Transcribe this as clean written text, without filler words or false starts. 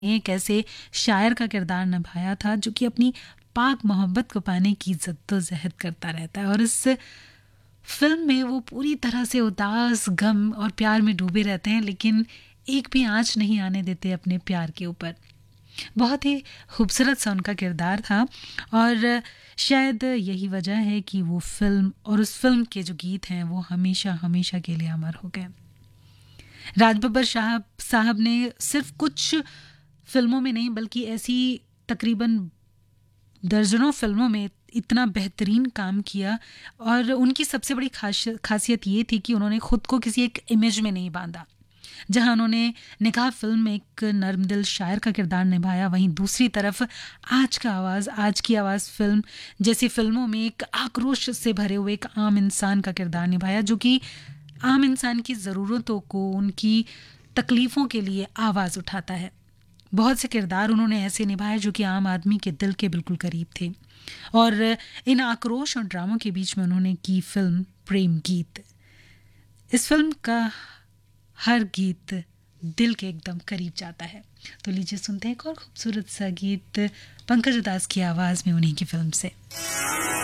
एक ऐसे शायर का किरदार निभाया था जो कि अपनी पाक मोहब्बत को पाने की जद्दोजहद करता रहता है और इस फिल्म में वो पूरी तरह से उदास, गम और प्यार में डूबे रहते हैं, लेकिन एक भी आँच नहीं आने देते अपने प्यार के ऊपर। बहुत ही खूबसूरत सा उनका किरदार था और शायद यही वजह है कि वो फिल्म और उस फिल्म के जो गीत हैं वो हमेशा हमेशा के लिए अमर हो गए। राज बब्बर साहब ने सिर्फ कुछ फिल्मों में नहीं बल्कि ऐसी तकरीबन दर्जनों फिल्मों में इतना बेहतरीन काम किया और उनकी सबसे बड़ी खासियत ये थी कि उन्होंने खुद को किसी एक इमेज में नहीं बांधा। जहां उन्होंने निकाह फिल्म में एक नर्मदिल शायर का किरदार निभाया, वहीं दूसरी तरफ आज की आवाज़ फिल्म जैसी फिल्मों में एक आक्रोश से भरे हुए एक आम इंसान का किरदार निभाया, जो कि आम इंसान की ज़रूरतों को, उनकी तकलीफ़ों के लिए आवाज़ उठाता है। बहुत से किरदार उन्होंने ऐसे निभाए जो कि आम आदमी के दिल के बिल्कुल करीब थे और इन आक्रोश और ड्रामों के बीच में उन्होंने की फिल्म प्रेम गीत। इस फिल्म का हर गीत दिल के एकदम करीब जाता है। तो लीजिए सुनते हैं एक और खूबसूरत सा गीत पंकज उधास की आवाज़ में उन्हीं की फिल्म से।